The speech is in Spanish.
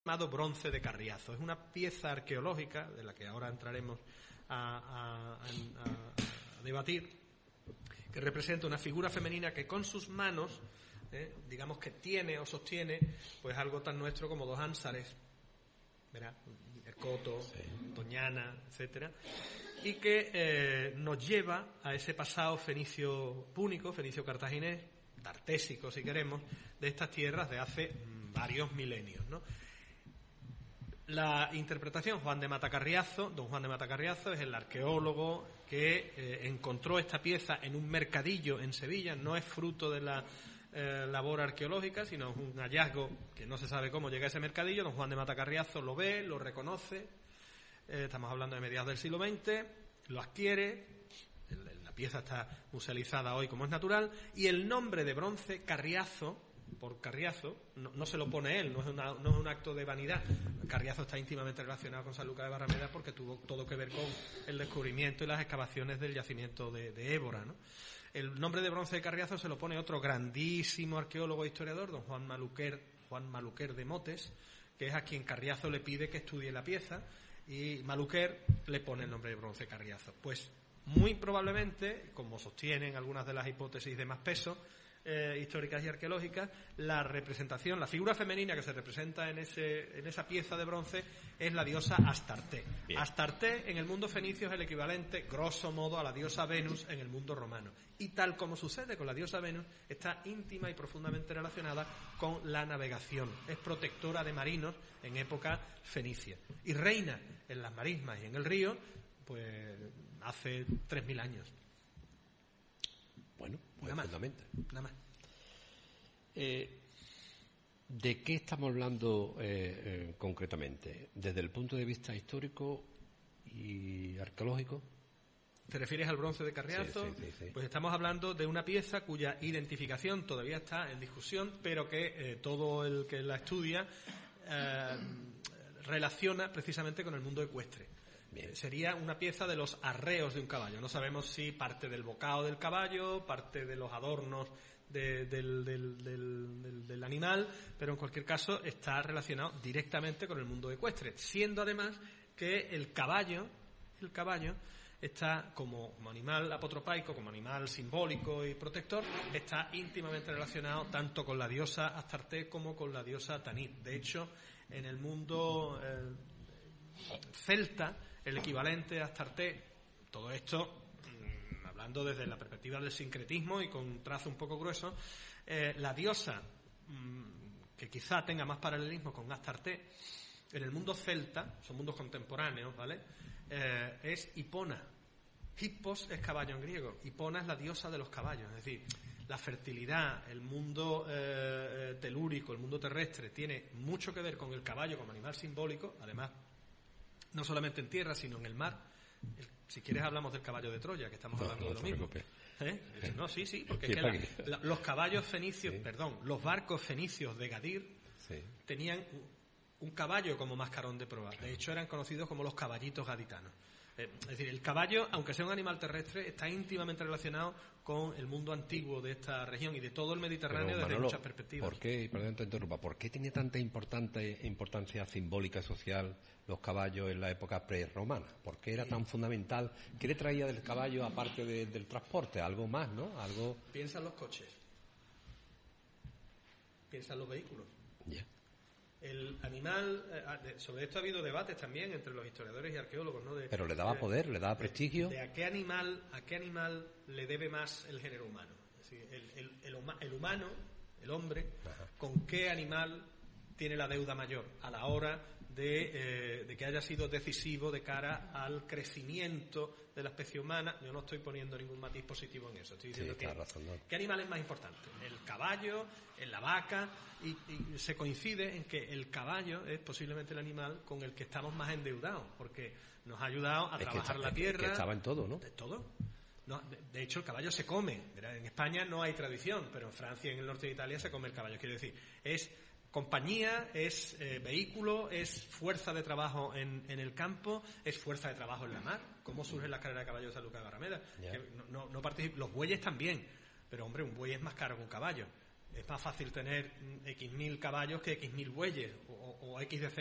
llamado bronce de Carriazo. Es una pieza arqueológica, de la que ahora entraremos a debatir, que representa una figura femenina que con sus manos, digamos que tiene o sostiene pues algo tan nuestro como dos ánsares, ¿verdad? El coto, Doñana, etcétera, y que nos lleva a ese pasado fenicio púnico, fenicio cartaginés, tartésico si queremos, de estas tierras de hace varios milenios, ¿no? La interpretación, don Juan de Matacarriazo es el arqueólogo que encontró esta pieza en un mercadillo en Sevilla. No es fruto de la labor arqueológica, sino es un hallazgo que no se sabe cómo llega a ese mercadillo. Don Juan de Matacarriazo lo ve, lo reconoce, estamos hablando de mediados del siglo XX, lo adquiere, la pieza está musealizada hoy como es natural, y el nombre de bronce Carriazo, por Carriazo, no se lo pone él, no es un acto de vanidad. Carriazo está íntimamente relacionado con San Lucas de Barrameda porque tuvo todo que ver con el descubrimiento y las excavaciones del yacimiento de Évora, ¿no? El nombre de bronce de Carriazo se lo pone otro grandísimo arqueólogo e historiador, don Juan Maluquer de Motes, que es a quien Carriazo le pide que estudie la pieza, y Maluquer le pone el nombre de bronce Carriazo. Pues muy probablemente, como sostienen algunas de las hipótesis de más peso, históricas y arqueológicas, la representación, la figura femenina que se representa en esa pieza de bronce es la diosa Astarté. Bien. Astarté en el mundo fenicio es el equivalente, grosso modo, a la diosa Venus en el mundo romano. Y tal como sucede con la diosa Venus, está íntima y profundamente relacionada con la navegación. Es protectora de marinos en época fenicia. Y reina en las marismas y en el río, pues hace 3.000 años. Bueno, pues fundamental. Nada más. ¿De qué estamos hablando concretamente? ¿Desde el punto de vista histórico y arqueológico? ¿Te refieres al bronce de Carriazo? Sí. Pues estamos hablando de una pieza cuya identificación todavía está en discusión, pero que todo el que la estudia relaciona precisamente con el mundo ecuestre. Sería una pieza de los arreos de un caballo. No sabemos si parte del bocado del caballo, parte de los adornos del animal, pero en cualquier caso está relacionado directamente con el mundo ecuestre, siendo además que el caballo está como animal apotropaico, como animal simbólico y protector, está íntimamente relacionado tanto con la diosa Astarté como con la diosa Tanit. De hecho, en el mundo celta, el equivalente a Astarté, todo esto hablando desde la perspectiva del sincretismo y con un trazo un poco grueso, la diosa que quizá tenga más paralelismo con Astarté en el mundo celta, son mundos contemporáneos, ¿vale? Es Hipona. Hippos es caballo en griego, Hipona es la diosa de los caballos, es decir, la fertilidad, el mundo telúrico, el mundo terrestre tiene mucho que ver con el caballo como animal simbólico, además no solamente en tierra, sino en el mar. Si quieres hablamos del caballo de Troya, que estamos hablando de lo mismo. No, sí, porque es que los caballos fenicios, los barcos fenicios de Gadir tenían un caballo como mascarón de proa. De hecho, eran conocidos como los caballitos gaditanos. Es decir, el caballo, aunque sea un animal terrestre, está íntimamente relacionado con el mundo antiguo de esta región y de todo el Mediterráneo. Pero, Manolo, desde muchas perspectivas. Perdón, te interrumpa, ¿por qué tiene tanta importancia simbólica y social los caballos en la época prerromana? ¿Por qué era tan fundamental? ¿Qué le traía del caballo aparte del transporte? Algo más, ¿no? Piensa en los coches. Piensa en los vehículos. Yeah. El animal, sobre esto ha habido debates también entre los historiadores y arqueólogos, ¿no? Pero le daba poder, le daba prestigio. ¿A qué animal le debe más el género humano? Es decir, el humano, el hombre, ¿con qué animal tiene la deuda mayor a la hora de que haya sido decisivo de cara al crecimiento de la especie humana? Yo no estoy poniendo ningún matiz positivo en eso, estoy diciendo ¿qué animal es más importante? El caballo, la vaca, y se coincide en que el caballo es posiblemente el animal con el que estamos más endeudados, porque nos ha ayudado a trabajar la tierra. Que estaba en todo, ¿no? De todo. No, de hecho, el caballo se come. En España no hay tradición, pero en Francia y en el norte de Italia se come el caballo. Quiero decir, es compañía, es vehículo, es fuerza de trabajo en el campo, es fuerza de trabajo en la mar. ¿Cómo surge la carrera de caballo de San Lucas de Barrameda? Yeah. No los bueyes también, pero hombre, un buey es más caro que un caballo. es más fácil tener X mil caballos que X mil bueyes o X